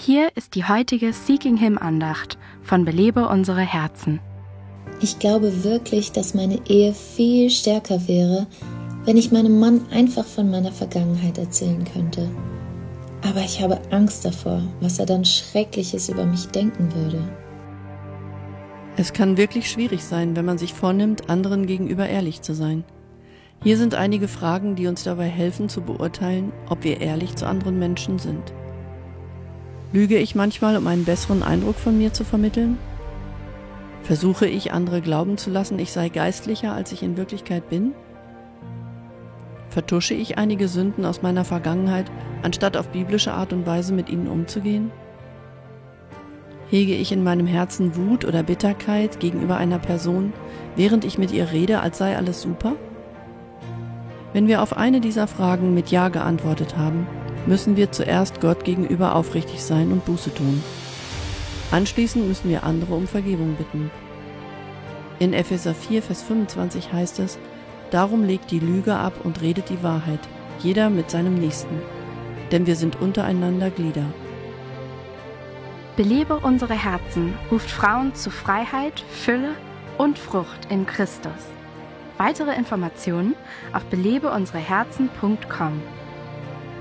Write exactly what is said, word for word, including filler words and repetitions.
Hier ist die heutige Seeking Him Andacht von Belebe unsere Herzen. Ich glaube wirklich, dass meine Ehe viel stärker wäre, wenn ich meinem Mann einfach von meiner Vergangenheit erzählen könnte. Aber ich habe Angst davor, was er dann Schreckliches über mich denken würde. Es kann wirklich schwierig sein, wenn man sich vornimmt, anderen gegenüber ehrlich zu sein. Hier sind einige Fragen, die uns dabei helfen zu beurteilen, ob wir ehrlich zu anderen Menschen sind. Lüge ich manchmal, um einen besseren Eindruck von mir zu vermitteln? Versuche ich, andere glauben zu lassen, ich sei geistlicher, als ich in Wirklichkeit bin? Vertusche ich einige Sünden aus meiner Vergangenheit, anstatt auf biblische Art und Weise mit ihnen umzugehen? Hege ich in meinem Herzen Wut oder Bitterkeit gegenüber einer Person, während ich mit ihr rede, als sei alles super? Wenn wir auf eine dieser Fragen mit Ja geantwortet haben, müssen wir zuerst Gott gegenüber aufrichtig sein und Buße tun. Anschließend müssen wir andere um Vergebung bitten. In Epheser vier, Vers fünfundzwanzig heißt es: Darum legt die Lüge ab und redet die Wahrheit, jeder mit seinem Nächsten, denn wir sind untereinander Glieder. Belebe unsere Herzen ruft Frauen zu Freiheit, Fülle und Frucht in Christus. Weitere Informationen auf belebe unsere herzen punkt com.